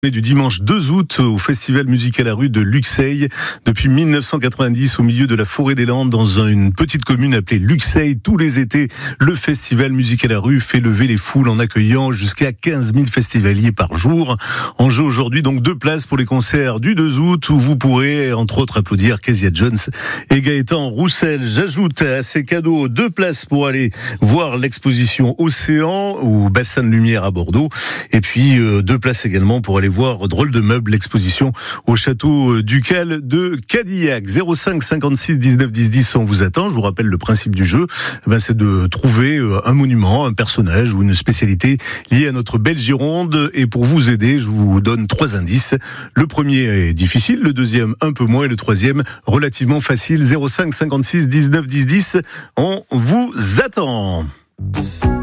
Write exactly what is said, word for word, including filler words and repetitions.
Du dimanche deux août au Festival Musique à la rue de Luxeuil. Depuis mille neuf cent quatre-vingt-dix, au milieu de la forêt des Landes, dans une petite commune appelée Luxeuil, tous les étés, le Festival Musique à la rue fait lever les foules en accueillant jusqu'à quinze mille festivaliers par jour. En jeu aujourd'hui, donc deux places pour les concerts du deux août où vous pourrez, entre autres, applaudir Kezia Jones et Gaëtan Roussel. J'ajoute à ces cadeaux deux places pour aller voir l'exposition Océan ou Bassin de Lumière à Bordeaux. Et puis euh, deux places également pour aller voir Drôle de meubles, l'exposition au château ducal de Cadillac. zéro cinq cinquante-six dix-neuf dix dix, on vous attend. Je vous rappelle le principe du jeu, ben c'est de trouver un monument, un personnage ou une spécialité liée à notre belle Gironde. Et pour vous aider, je vous donne trois indices. Le premier est difficile, le deuxième un peu moins et le troisième relativement facile. zéro cinq cinquante-six dix-neuf dix dix, on vous attend.